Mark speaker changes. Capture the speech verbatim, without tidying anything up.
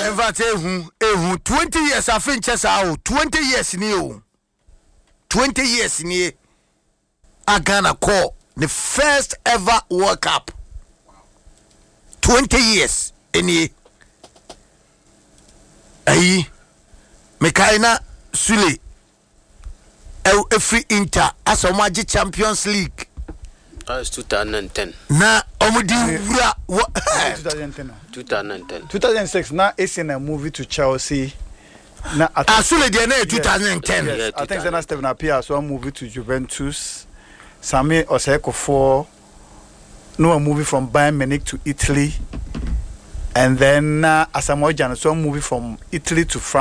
Speaker 1: In fact, ehu ehu twenty years I think chess out twenty years new. twenty years ni a Ghana call the first ever World Cup. twenty years any ayi Mekaina Sule e free Inter as Omaji Champions League.
Speaker 2: That's twenty ten.
Speaker 1: Na omudi wura
Speaker 3: twenty ten.
Speaker 2: twenty ten.
Speaker 3: two thousand six na is in a movie to Chelsea. Na
Speaker 1: Asule de na twenty ten.
Speaker 3: Yes, yes, I think Senna Stephen appear so a movie to Juventus. Sami Oseko for no a movie from Bayern Munich to Italy. And then uh, Asamoah Gyan so a movie from Italy to France.